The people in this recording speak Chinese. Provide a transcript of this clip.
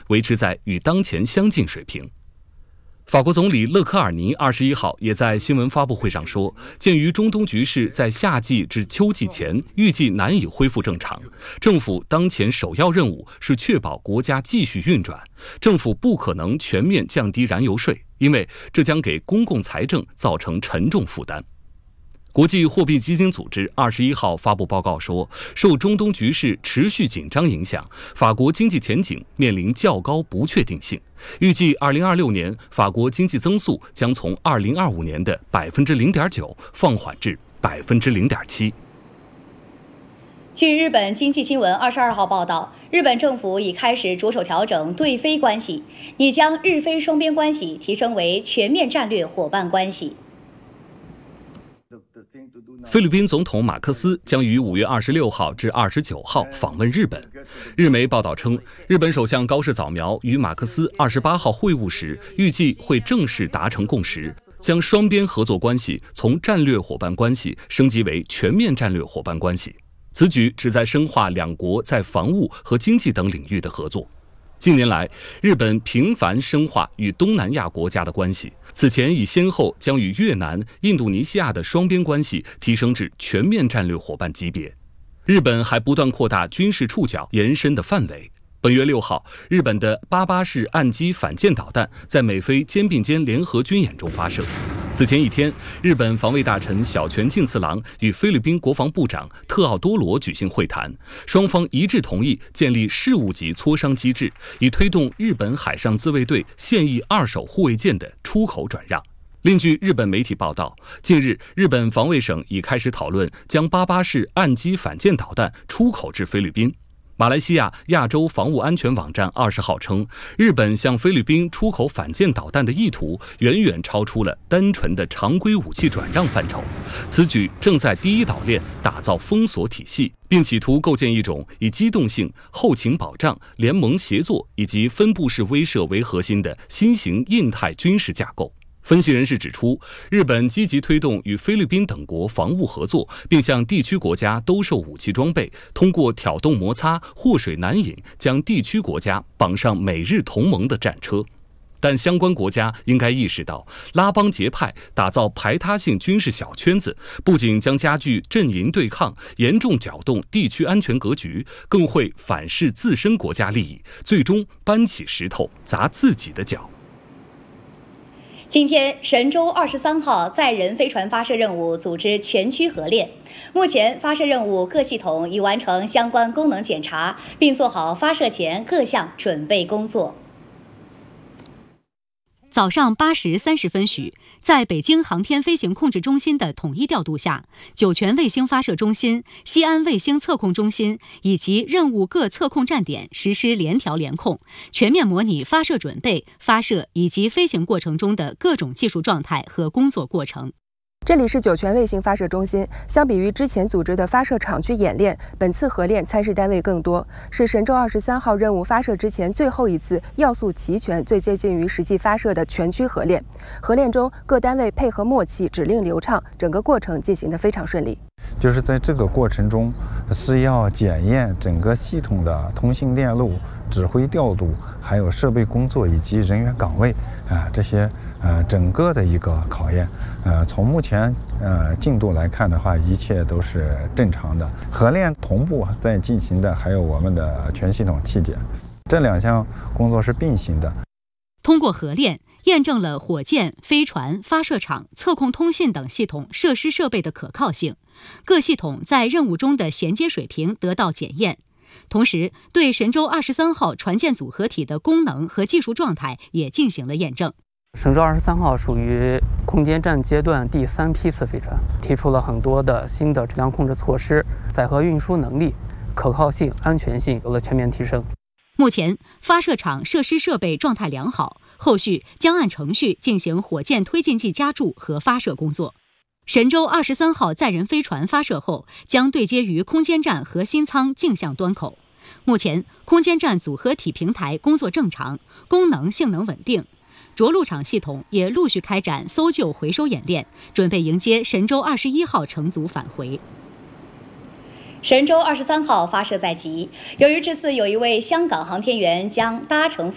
维持在与当前相近水平。法国总理勒科尔尼21号也在新闻发布会上说，鉴于中东局势在夏季至秋季前预计难以恢复正常，政府当前首要任务是确保国家继续运转，政府不可能全面降低燃油税，因为这将给公共财政造成沉重负担。国际货币基金组织21号发布报告说，受中东局势持续紧张影响，法国经济前景面临较高不确定性。预计2026年法国经济增速将从2025年的0.9%放缓至0.7%。 据日本经济新闻22号报道，日本政府已开始着手调整对非关系，拟将日非双边关系提升为全面战略伙伴关系。 菲律宾总统马克思将于5月26号至29号访问日本。日媒报道称，日本首相高市早苗与马克思28号会晤时，预计会正式达成共识，将双边合作关系从战略伙伴关系升级为全面战略伙伴关系。此举旨在深化两国在防务和经济等领域的合作。近年来，日本频繁深化与东南亚国家的关系，此前已先后将与越南、印度尼西亚的双边关系提升至全面战略伙伴级别。日本还不断扩大军事触角延伸的范围。本月6号，日本的88式岸基反舰导弹在美菲肩并肩联合军演中发射。此前一天，日本防卫大臣小泉进次郎与菲律宾国防部长特奥多罗举行会谈，双方一致同意建立事务级磋商机制，以推动日本海上自卫队现役二手护卫舰的出口转让。另据日本媒体报道，近日日本防卫省已开始讨论将88式岸基反舰导弹出口至菲律宾。马来西亚亚洲防务安全网站20号称，日本向菲律宾出口反舰导弹的意图远远超出了单纯的常规武器转让范畴。此举正在第一岛链打造封锁体系，并企图构建一种以机动性、后勤保障、联盟协作以及分布式威慑为核心的新型印太军事架构。分析人士指出，日本积极推动与菲律宾等国防务合作，并向地区国家兜售武器装备，通过挑动摩擦、祸水难引，将地区国家绑上美日同盟的战车。但相关国家应该意识到，拉帮结派、打造排他性军事小圈子，不仅将加剧阵营对抗，严重搅动地区安全格局，更会反噬自身国家利益，最终搬起石头砸自己的脚。 今天，神舟23号载人飞船发射任务组织全区合练。目前，发射任务各系统已完成相关功能检查，并做好发射前各项准备工作。 早上8时30分许，在北京航天飞行控制中心的统一调度下，酒泉卫星发射中心、西安卫星测控中心以及任务各测控站点实施联调联控，全面模拟发射准备、发射以及飞行过程中的各种技术状态和工作过程。 这里是酒泉卫星发射中心。相比于之前组织的发射场区演练，本次合练参试单位更多，是神舟23号任务发射之前最后一次要素齐全、最接近于实际发射的全区合练。合练中，各单位配合默契，指令流畅，整个过程进行得非常顺利。 就是在这个过程中，是要检验整个系统的通信链路、指挥调度，还有设备工作以及人员岗位这些整个的一个考验。从目前进度来看的话，一切都是正常的。合练同步在进行的还有我们的全系统气检，这两项工作是并行的。 通过合练，验证了火箭、飞船、发射场、测控通信等系统设施设备的可靠性，各系统在任务中的衔接水平得到检验。同时，对神舟23号船舰组合体的功能和技术状态也进行了验证。 神舟23号属于空间站阶段第3批次飞船，提出了很多的新的质量控制措施，载荷运输能力、可靠性、安全性有了全面提升。 目前，发射场设施设备状态良好，后续将按程序进行火箭推进剂加注和发射工作。神舟23号载人飞船发射后，将对接于空间站核心舱径向端口。目前，空间站组合体平台工作正常，功能性能稳定。着陆场系统也陆续开展搜救回收演练，准备迎接神舟21号乘组返回。 神舟23号发射在即，由于这次有一位香港航天员将搭乘